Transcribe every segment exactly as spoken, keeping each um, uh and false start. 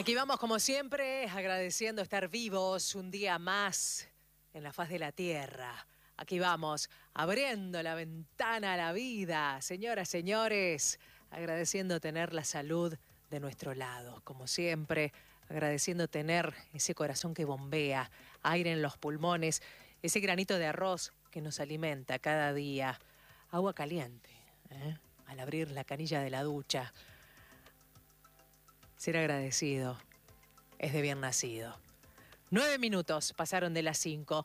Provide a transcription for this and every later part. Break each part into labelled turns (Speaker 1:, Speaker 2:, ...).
Speaker 1: aquí vamos como siempre, agradeciendo estar vivos un día más en la faz de la tierra. Aquí vamos, abriendo la ventana a la vida. Señoras, señores, agradeciendo tener la salud de nuestro lado. Como siempre, agradeciendo tener ese corazón que bombea, aire en los pulmones, ese granito de arroz que nos alimenta cada día. Agua caliente, ¿eh? Al abrir la canilla de la ducha. Ser agradecido es de bien nacido. Nueve minutos pasaron de las cinco.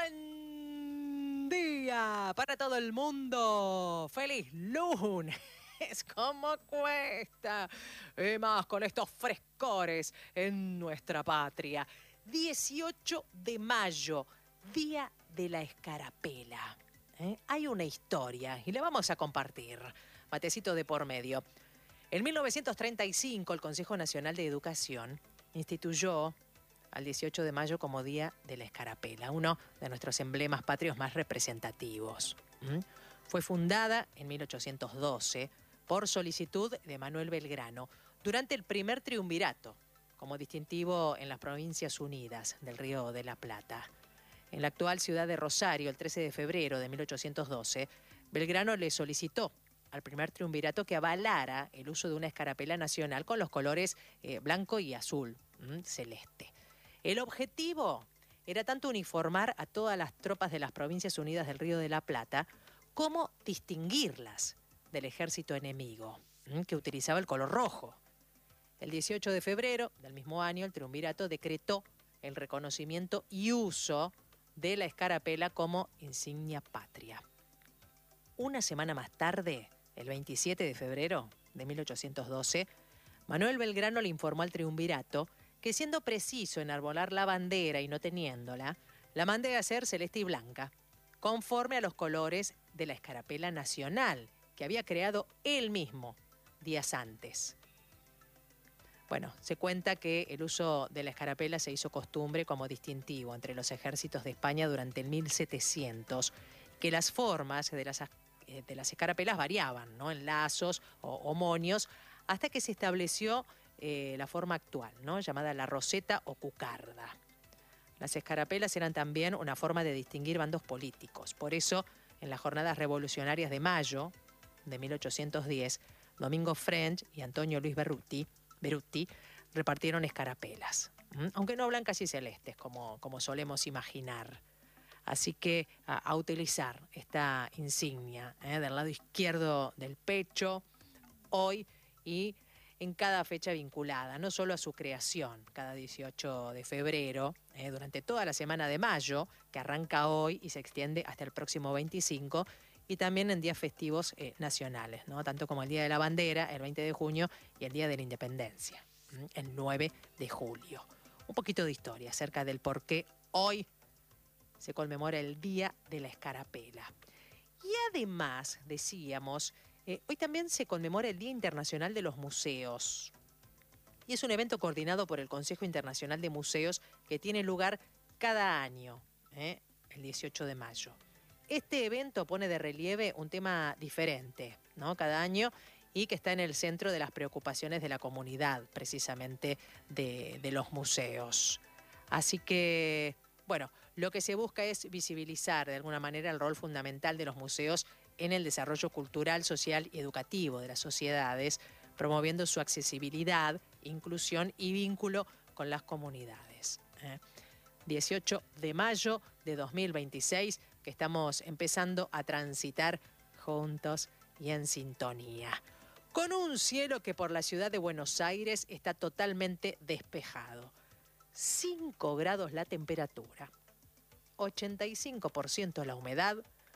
Speaker 1: ¡Buen día para todo el mundo! ¡Feliz lunes! ¿Cómo cuesta? Y más con estos frescores en nuestra patria. dieciocho de mayo, Día de la Escarapela. ¿Eh? Hay una historia y la vamos a compartir. Matecito de por medio. En mil novecientos treinta y cinco, el Consejo Nacional de Educación instituyó al dieciocho de mayo como Día de la Escarapela, uno de nuestros emblemas patrios más representativos. ¿Mm? Fue fundada en mil ochocientos doce por solicitud de Manuel Belgrano durante el primer triunvirato, como distintivo en las Provincias Unidas del Río de la Plata. En la actual ciudad de Rosario, el trece de febrero de mil ochocientos doce, Belgrano le solicitó al primer triunvirato que avalara el uso de una escarapela nacional con los colores eh, blanco y azul, ¿m? celeste. El objetivo era tanto uniformar a todas las tropas de las Provincias Unidas del Río de la Plata como distinguirlas del ejército enemigo, ¿m? que utilizaba el color rojo. El dieciocho de febrero del mismo año, el triunvirato decretó el reconocimiento y uso de la escarapela como insignia patria. Una semana más tarde, el veintisiete de febrero de mil ochocientos doce, Manuel Belgrano le informó al triunvirato que, siendo preciso enarbolar la bandera y no teniéndola, la mandé a hacer celeste y blanca, conforme a los colores de la escarapela nacional que había creado él mismo días antes. Bueno, se cuenta que el uso de la escarapela se hizo costumbre como distintivo entre los ejércitos de España durante el mil setecientos, que las formas de las de las escarapelas variaban, ¿no? En lazos o, o monios, hasta que se estableció eh, la forma actual, ¿no? Llamada la roseta o cucarda. Las escarapelas eran también una forma de distinguir bandos políticos. Por eso, en las jornadas revolucionarias de mayo de mil ochocientos diez, Domingo French y Antonio Luis Berruti, Beruti repartieron escarapelas, ¿m? aunque no blancas y celestes, como, como solemos imaginar. Así que a, a utilizar esta insignia ¿eh? del lado izquierdo del pecho, hoy y en cada fecha vinculada, no solo a su creación, cada dieciocho de febrero, ¿eh? durante toda la semana de mayo, que arranca hoy y se extiende hasta el próximo veinticinco, y también en días festivos eh, nacionales, ¿no? Tanto como el Día de la Bandera, el veinte de junio, y el Día de la Independencia, ¿m? el nueve de julio. Un poquito de historia acerca del por qué hoy se conmemora el Día de la Escarapela. Y además, decíamos, eh, hoy también se conmemora el Día Internacional de los Museos. Y es un evento coordinado por el Consejo Internacional de Museos que tiene lugar cada año, ¿eh? el dieciocho de mayo. Este evento pone de relieve un tema diferente, ¿no? cada año, y que está en el centro de las preocupaciones de la comunidad, precisamente de, de los museos. Así que, bueno, lo que se busca es visibilizar de alguna manera el rol fundamental de los museos en el desarrollo cultural, social y educativo de las sociedades, promoviendo su accesibilidad, inclusión y vínculo con las comunidades. ¿eh? dieciocho de mayo de dos mil veintiséis, que estamos empezando a transitar juntos y en sintonía. Con un cielo que por la ciudad de Buenos Aires está totalmente despejado. cinco grados la temperatura, ochenta y cinco por ciento la humedad,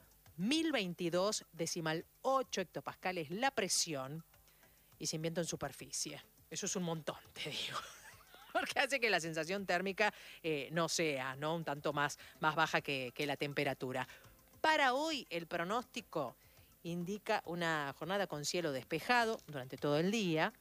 Speaker 1: mil veintidós decimal ocho hectopascales la presión y sin viento en superficie. Eso es un montón, te digo. Porque hace que la sensación térmica eh, no sea, ¿no? un tanto más, más baja que, que la temperatura. Para hoy el pronóstico indica una jornada con cielo despejado durante todo el día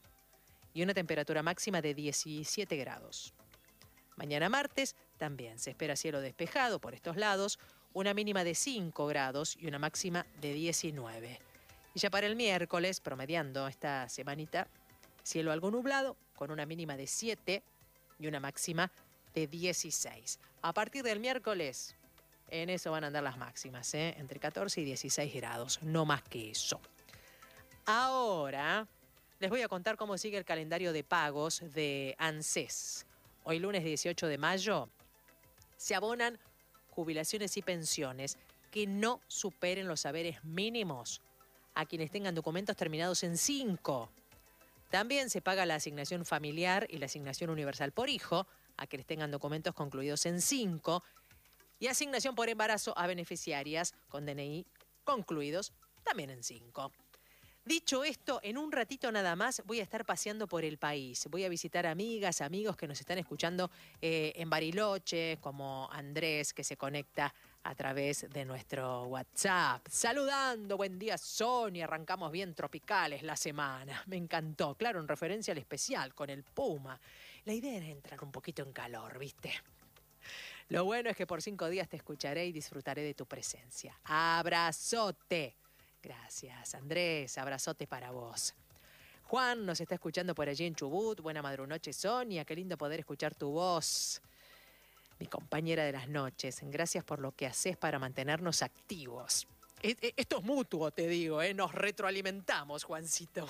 Speaker 1: y una temperatura máxima de diecisiete grados. Mañana martes también se espera cielo despejado por estos lados, una mínima de cinco grados y una máxima de diecinueve. Y ya para el miércoles, promediando esta semanita, Cielo algo nublado, con una mínima de siete y una máxima de dieciséis. A partir del miércoles, en eso van a andar las máximas, ¿eh? Entre catorce y dieciséis grados, no más que eso. Ahora les voy a contar cómo sigue el calendario de pagos de ANSES. Hoy lunes dieciocho de mayo se abonan jubilaciones y pensiones que no superen los saberes mínimos a quienes tengan documentos terminados en cinco. También se paga la asignación familiar y la asignación universal por hijo a quienes tengan documentos concluidos en cinco y asignación por embarazo a beneficiarias con D N I concluidos también en cinco. Dicho esto, en un ratito nada más voy a estar paseando por el país. Voy a visitar amigas, amigos que nos están escuchando eh, en Bariloche, como Andrés, que se conecta a través de nuestro WhatsApp. Saludando, buen día Sonia, arrancamos bien tropicales la semana. Me encantó, claro, en referencia al especial con el Puma. La idea era entrar un poquito en calor, ¿viste? Lo bueno es que por cinco días te escucharé y disfrutaré de tu presencia. Abrazote. Gracias, Andrés. Abrazote para vos. Juan nos está escuchando por allí en Chubut. Buena madrunoche, Sonia. Qué lindo poder escuchar tu voz. Mi compañera de las noches. Gracias por lo que haces para mantenernos activos. Esto es mutuo, te digo, ¿eh? Nos retroalimentamos, Juancito.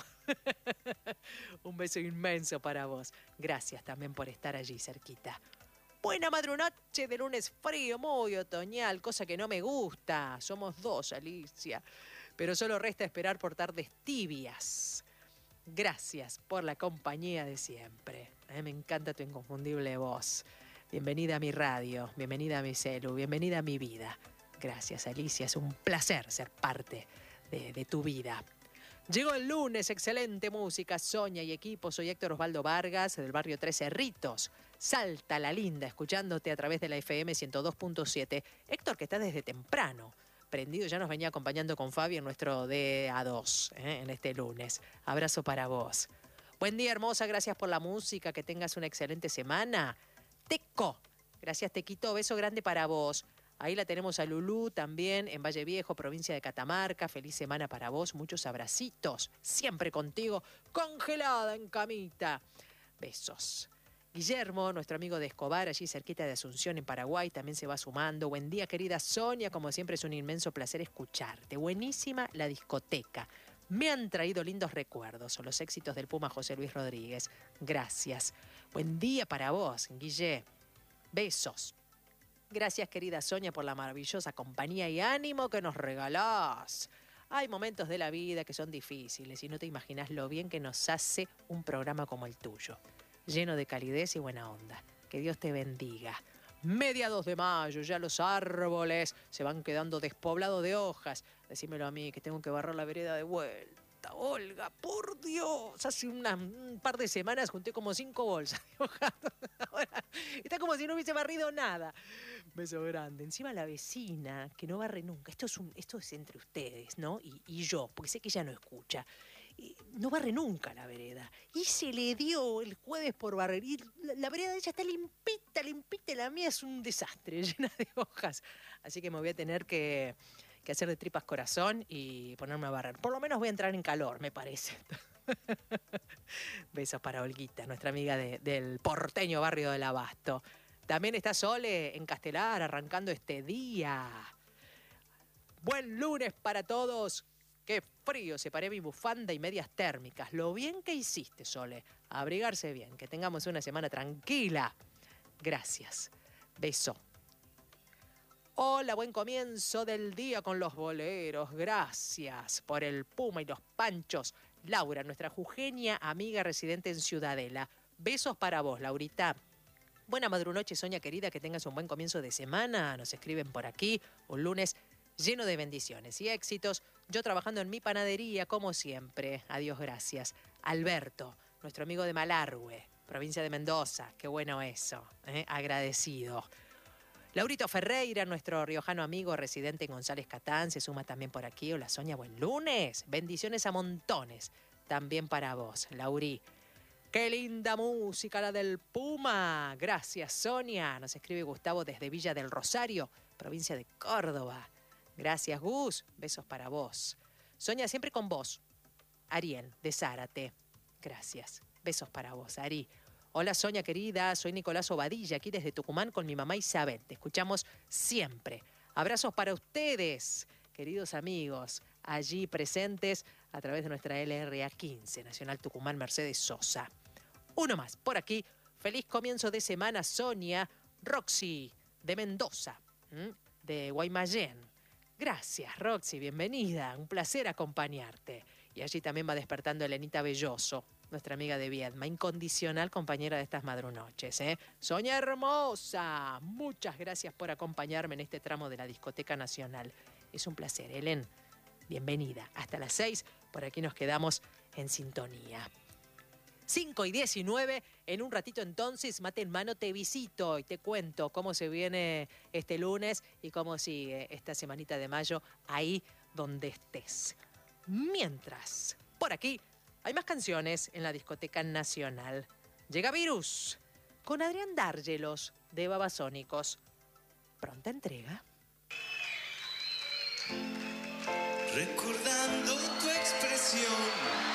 Speaker 1: Un beso inmenso para vos. Gracias también por estar allí cerquita. Buena madrunoche de lunes frío, muy otoñal, cosa que no me gusta. Somos dos, Alicia. Pero solo resta esperar por tardes tibias. Gracias por la compañía de siempre. Eh, me encanta tu inconfundible voz. Bienvenida a mi radio, bienvenida a mi celu, bienvenida a mi vida. Gracias, Alicia, es un placer ser parte de, de tu vida. Llegó el lunes, excelente música, Sonia y equipo. Soy Héctor Osvaldo Vargas, del barrio Tres Cerritos. Salta la Linda, escuchándote a través de la F M ciento dos punto siete. Héctor, que está desde temprano prendido, ya nos venía acompañando con Fabi en nuestro D A dos, ¿eh? En este lunes. Abrazo para vos. Buen día, hermosa, gracias por la música, que tengas una excelente semana. Teco, gracias, Tequito, beso grande para vos. Ahí la tenemos a Lulú también en Valle Viejo, provincia de Catamarca. Feliz semana para vos, muchos abracitos. Siempre contigo, congelada en camita. Besos. Guillermo, nuestro amigo de Escobar, allí cerquita de Asunción, en Paraguay, también se va sumando. Buen día, querida Sonia. Como siempre, es un inmenso placer escucharte. Buenísima la discoteca. Me han traído lindos recuerdos. Son los éxitos del Puma José Luis Rodríguez. Gracias. Buen día para vos, Guille. Besos. Gracias, querida Sonia, por la maravillosa compañía y ánimo que nos regalás. Hay momentos de la vida que son difíciles y no te imaginas lo bien que nos hace un programa como el tuyo. Lleno de calidez y buena onda. Que Dios te bendiga. Mediados de mayo, ya los árboles se van quedando despoblados de hojas. Decímelo a mí, que tengo que barrer la vereda de vuelta. Olga, por Dios. Hace una, un par de semanas junté como cinco bolsas de hojas. Ahora está como si no hubiese barrido nada. Beso grande. Encima la vecina, que no barre nunca. Esto es, un, esto es entre ustedes, ¿no? Y, y yo, porque sé que ella no escucha. No barre nunca la vereda. Y se le dio el jueves por barrer. Y la, la vereda de ella está limpita, limpita. La mía es un desastre, llena de hojas. Así que me voy a tener que, que hacer de tripas corazón y ponerme a barrer. Por lo menos voy a entrar en calor, me parece. Besos para Olguita, nuestra amiga de, del porteño barrio del Abasto. También está Sole en Castelar, arrancando este día. Buen lunes para todos. Qué frío, separé mi bufanda y medias térmicas. Lo bien que hiciste, Sole. A abrigarse bien, que tengamos una semana tranquila. Gracias. Beso. Hola, buen comienzo del día con los boleros. Gracias por el Puma y los panchos. Laura, nuestra jujeña amiga residente en Ciudadela. Besos para vos, Laurita. Buena madrunoche, Sonia querida, que tengas un buen comienzo de semana. Nos escriben por aquí. Un lunes lleno de bendiciones y éxitos. Yo trabajando en mi panadería, como siempre. Adiós, gracias. Alberto, nuestro amigo de Malargüe, provincia de Mendoza. Qué bueno eso, ¿eh? Agradecido. Laurito Ferreira, nuestro riojano amigo residente en González Catán, se suma también por aquí. Hola, Sonia, buen lunes. Bendiciones a montones. También para vos, Lauri. ¡Qué linda música la del Puma! Gracias, Sonia. Nos escribe Gustavo desde Villa del Rosario, provincia de Córdoba. Gracias, Gus. Besos para vos. Sonia, siempre con vos. Ariel, de Zárate. Gracias. Besos para vos, Ari. Hola, Sonia querida, soy Nicolás Obadilla, aquí desde Tucumán con mi mamá Isabel. Te escuchamos siempre. Abrazos para ustedes, queridos amigos, allí presentes a través de nuestra L R A quince, Nacional Tucumán Mercedes Sosa. Uno más, por aquí. Feliz comienzo de semana, Sonia. Roxy, de Mendoza, ¿m? de Guaymallén. Gracias, Roxy, bienvenida. Un placer acompañarte. Y allí también va despertando Elenita Belloso, nuestra amiga de Viedma, incondicional compañera de estas madrunoches, ¿eh? Sonia hermosa, muchas gracias por acompañarme en este tramo de la Discoteca Nacional. Es un placer, Helen. Bienvenida. Hasta las seis, por aquí nos quedamos en sintonía. cinco y diecinueve, en un ratito entonces, mate en mano, te visito y te cuento cómo se viene este lunes y cómo sigue esta semanita de mayo ahí donde estés. Mientras, por aquí, hay más canciones en la Discoteca Nacional. Llega Virus, con Adrián Dárgelos, de Babasónicos. Pronta entrega.
Speaker 2: Recordando tu expresión